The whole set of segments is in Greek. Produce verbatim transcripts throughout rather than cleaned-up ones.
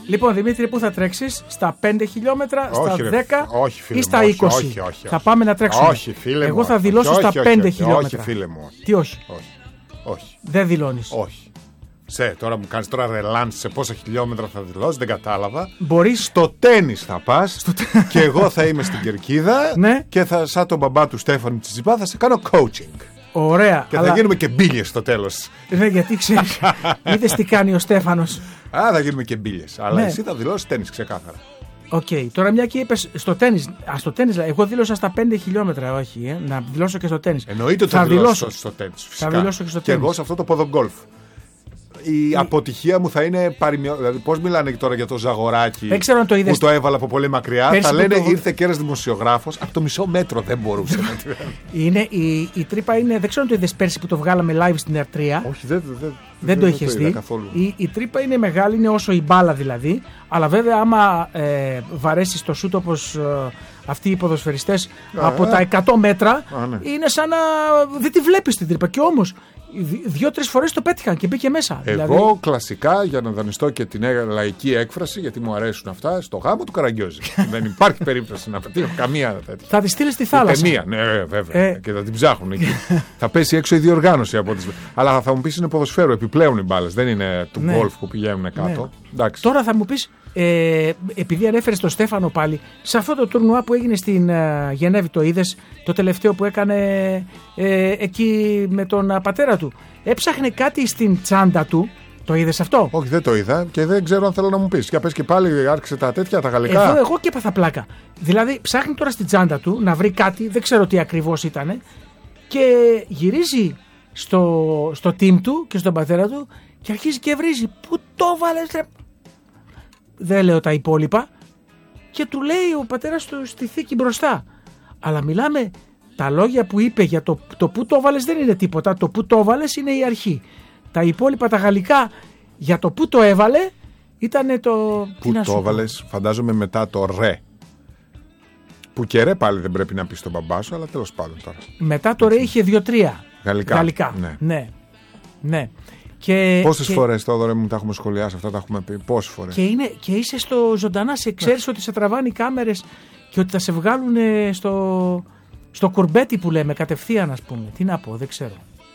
Λοιπόν, Δημήτρη, πού θα τρέξεις? Στα πέντε χιλιόμετρα, όχι, στα ρε, δέκα όχι, φίλε ή στα μου, είκοσι? όχι, όχι, όχι, θα πάμε να τρέξουμε. Όχι, φίλε Εγώ μου, θα δηλώσω όχι, στα όχι, πέντε όχι, χιλιόμετρα. Όχι, φίλε μου. Όχι. Τι όχι? Όχι. όχι. Δεν δηλώνεις? Όχι. Σε, τώρα μου κάνεις τώρα ρελάντ σε πόσα χιλιόμετρα θα δηλώσεις, δεν κατάλαβα. Μπορείς. Στο τένις θα πας και εγώ θα είμαι στην κερκίδα ναι. και θα, σαν τον μπαμπά του Στέφανου Τσιτσιπά, θα σε κάνω coaching. Ωραία. Και αλλά... θα γίνουμε και μπίλιες στο τέλος. Ναι, γιατί ξέρεις, είδες τι κάνει ο Στέφανος. Α, θα γίνουμε και μπίλιες. Αλλά ναι. εσύ θα δηλώσεις τένις ξεκάθαρα. Οκ, okay. Τώρα μια και είπες στο τένις. Α, στο τένις, εγώ δήλωσα στα πέντε χιλιόμετρα, όχι, ε, να δηλώσω και στο τένις. Εννοείται ότι θα, θα δηλώσω στο τένις. Φυσικά. Θα δηλώσω και στο τένις. Και εγώ σε αυτό το ποδογκόλφ. Η αποτυχία μου θα είναι παροιμιό. Δηλαδή, πώς μιλάνε τώρα για το Ζαγοράκι δεν ξέρω αν το είδες... που το έβαλα από πολύ μακριά. Πέρσι θα λένε το... ήρθε και ένας δημοσιογράφος. Από το μισό μέτρο δεν μπορούσε να τη είναι, η, η τρύπα είναι. Δεν ξέρω αν το είδες πέρσι που το βγάλαμε live στην Ερ τρία. Όχι, δεν, δεν, δεν, δεν το είχες δει. Η, η τρύπα είναι μεγάλη, είναι όσο η μπάλα δηλαδή. Αλλά βέβαια, άμα ε, βαρέσεις το σούτ όπως ε, αυτοί οι ποδοσφαιριστές α, από α, τα εκατό μέτρα, α, ναι. είναι σαν να δεν τη βλέπεις την τρύπα. Και όμως δύο-τρεις φορές το πέτυχαν και μπήκε μέσα. Εγώ δηλαδή... κλασικά, για να δανειστώ και την λαϊκή έκφραση, γιατί μου αρέσουν αυτά, στο γάμο του Καραγκιόζη. Δεν υπάρχει περίπτωση να πετύχω καμία τέτοια. Θα τη στείλει στη θάλασσα. Μία, ναι, βέβαια. Ε... Και θα την ψάχνουν εκεί. Θα πέσει έξω η διοργάνωση από τις. Αλλά θα μου πεις είναι ποδοσφαίρο, επιπλέον οι μπάλες. Δεν είναι του γκολφ ναι. που πηγαίνουν κάτω. Ναι. Τώρα θα μου πεις, ε, επειδή ανέφερες τον Στέφανο πάλι, σε αυτό το τουρνουά που έγινε στην uh, Γενέβη, το είδες, το τελευταίο που έκανε ε, εκεί με τον uh, πατέρα του. Έψαχνε κάτι στην τσάντα του. Το είδες αυτό? Όχι, δεν το είδα και δεν ξέρω αν θέλω να μου πεις. Για πες και πάλι, άρχισε τα τέτοια, τα γαλλικά. Εδώ εγώ και έπαθα πλάκα. Δηλαδή, ψάχνει τώρα στην τσάντα του να βρει κάτι, δεν ξέρω τι ακριβώς ήταν, και γυρίζει στο, στο team του και στον πατέρα του και αρχίζει και βρίζει. Πού το βάλες, ρε? Δεν λέω τα υπόλοιπα. Και του λέει ο πατέρας του στη θήκη μπροστά. Αλλά μιλάμε, τα λόγια που είπε για το, το που το βάλες δεν είναι τίποτα. Το που το βάλες είναι η αρχή. Τα υπόλοιπα τα γαλλικά για το που το έβαλε ήταν το... Που το έβαλες, φαντάζομαι μετά το ρε. Που και ρε πάλι δεν πρέπει να πεις στον μπαμπά σου, αλλά τέλος πάντων τώρα. Μετά το ρε είχε δύο-τρία. Γαλλικά. Γαλλικά. Ναι. ναι. ναι. Και, πόσες και... φορές τώρα μου τα έχουμε σχολιάσει αυτά, τα έχουμε πει. Πόσες φορές. Και, είναι, και είσαι στο ζωντανά, σε ξέρεις ότι σε τραβάνε οι κάμερες και ότι θα σε βγάλουν στο, στο κουρμπέτι που λέμε κατευθείαν, ας πούμε. Τι να πω, δεν ξέρω.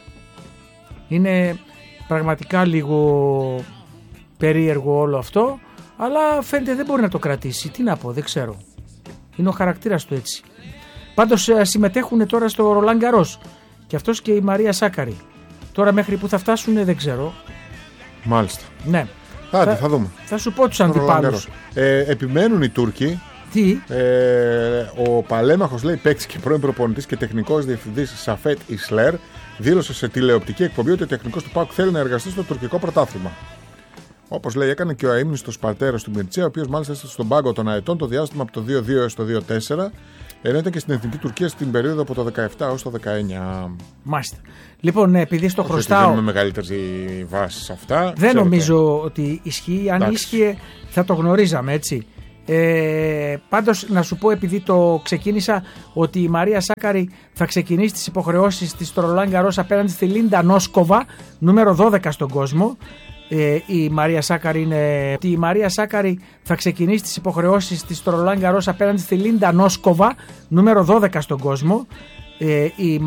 Είναι πραγματικά λίγο περίεργο όλο αυτό, αλλά φαίνεται δεν μπορεί να το κρατήσει. Τι να πω, δεν ξέρω. Είναι ο χαρακτήρας του έτσι. Πάντως συμμετέχουν τώρα στο Ρολάν Γκαρός και αυτός και η Μαρία Σάκαρη. Τώρα μέχρι που θα φτάσουν δεν ξέρω. Μάλιστα. Ναι. Άντε, θα, θα δούμε. Θα σου πω τους αντιπάλους. Ε, επιμένουν οι Τούρκοι. Τι? Ε, ο παλέμαχος, λέει, παίκτης και πρώην προπονητής και τεχνικός διευθυντής Σαφέτ Ισλέρ δήλωσε σε τηλεοπτική εκπομπή ότι ο τεχνικός του ΠΑΟΚ θέλει να εργαστεί στο τουρκικό πρωτάθλημα. Όπως λέει, έκανε και ο αείμνηστος πατέρας του Μιρτσέα, ο οποίος μάλιστα έστασε στον πάγκο των αετών το διάστημα από το δύο δύο έως το δύο τέσσερα, ενώ ήταν και στην Εθνική Τουρκία στην περίοδο από το δεκαεπτά έως το δεκαεννιά. Μάλιστα. Λοιπόν, ναι, επειδή στο όχι χρωστάω. Δεν είμαι μεγαλύτερη βάση σε αυτά. Δεν ξέρετε. νομίζω ότι ισχύει. Αν εντάξει. ίσχυε, θα το γνωρίζαμε, έτσι. Ε, πάντως να σου πω, επειδή το ξεκίνησα, ότι η Μαρία Σάκαρη θα ξεκινήσει τις υποχρεώσεις της στο Ρολάν Γκαρός απέναντι στη Λίντα Νόσκοβα, νούμερο δώδεκα στον κόσμο. Ε, η Μαρία Σάκαρη είναι... Η Μαρία Σάκαρη θα ξεκινήσει τις υποχρεώσεις της στο Ρολάν Γκαρός απέναντι στη Λίντα Νόσκοβα, νούμερο δώδεκα στον κόσμο. Ε, η